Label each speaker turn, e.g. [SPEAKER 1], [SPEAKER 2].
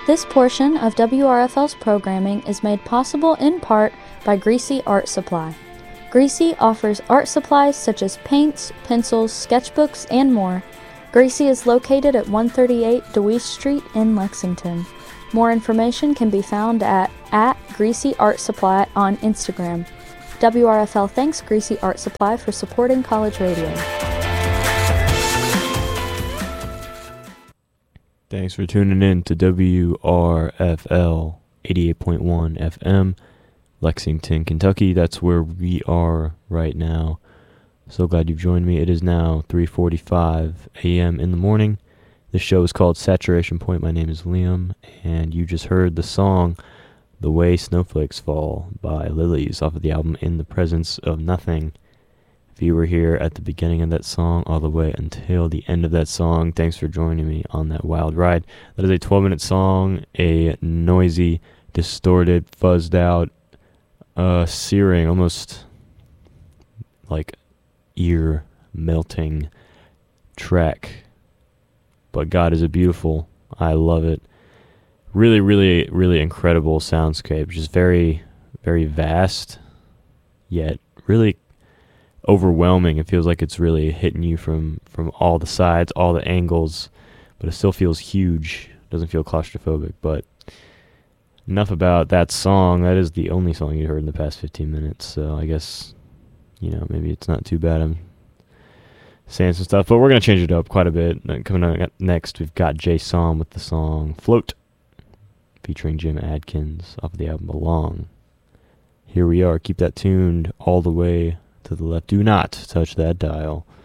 [SPEAKER 1] This portion of WRFL's programming is made possible in part by Greasy Art Supply. Greasy offers art supplies such as paints, pencils, sketchbooks, and more. Greasy is located at 138 DeWeese Street in Lexington. More information can be found at Greasy Art Supply on Instagram. WRFL thanks Greasy Art Supply for supporting college radio.
[SPEAKER 2] Thanks for tuning in to WRFL 88.1 FM, Lexington, Kentucky. That's where we are right now. So glad you've joined me. It is now 3:45 a.m. in the morning. This show is called Saturation Point. My name is Liam, and you just heard the song The Way Snowflakes Fall by Lilies off of the album In the Presence of Nothing. If you were here at the beginning of that song all the way until the end of that song, thanks for joining me on that wild ride. That is a 12-minute song, a noisy, distorted, fuzzed out, searing, almost like ear-melting track. But God is a beautiful. I love it. Really, really, really incredible soundscape. Just very, very vast, yet really overwhelming. It feels like it's really hitting you from all the sides, all the angles, but it still feels huge. Doesn't feel claustrophobic. But enough about that song. That is the only song you heard in the past 15 minutes. So I guess, maybe it's not too bad. I'm saying some stuff, but we're going to change it up quite a bit. Coming up next, we've got Jay Som with the song Float, featuring Jim Adkins off of the album Belong. Here we are. Keep that tuned all the way to the left. Do not touch that dial.